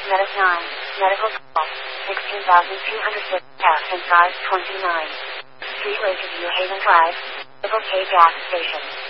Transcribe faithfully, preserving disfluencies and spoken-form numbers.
Medic nine, medical call, sixteen thousand two hundred six F and size twenty-nine. Street Lakeview Haven Drive, Triple K gas station.